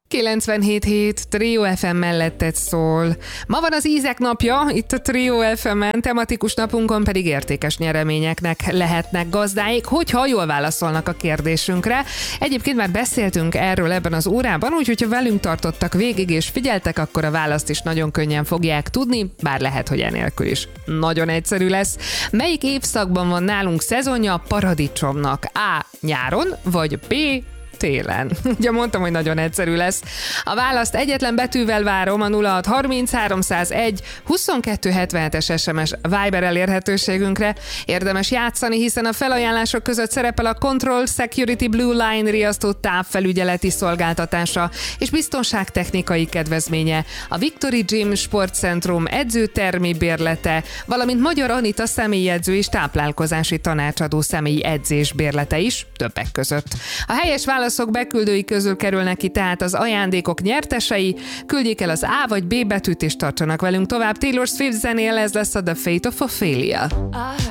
97.7 Trio FM melletted szól. Ma van az ízek napja, itt a Trio FM-en, tematikus napunkon pedig értékes nyereményeknek lehetnek gazdáik, hogyha jól válaszolnak a kérdésünkre. Egyébként már beszéltünk erről ebben az órában, úgyhogy ha velünk tartottak végig és figyeltek, akkor a választ is nagyon könnyen fogják tudni, bár lehet, hogy enélkül is. Nagyon egyszerű lesz. Melyik évszakban van nálunk szezonja paradicsomnak? A. Nyáron, vagy B. télen. Ugye mondtam, hogy nagyon egyszerű lesz. A választ egyetlen betűvel várom a 0630 301 2277-es SMS Viber elérhetőségünkre. Érdemes játszani, hiszen a felajánlások között szerepel a Control Security Blue Line riasztó távfelügyeleti szolgáltatása és biztonságtechnikai kedvezménye, a Victory Gym Sportcentrum edzőtermi bérlete, valamint Magyar Anita személyedző és táplálkozási tanácsadó személyi edzés bérlete is, többek között. A helyes válaszok beküldői közül kerülnek ki tehát az ajándékok nyertesei. Küldjék el az A vagy B betűt és tartsanak velünk tovább. Taylor Swift zenél, ez lesz a The Fate of Ophelia.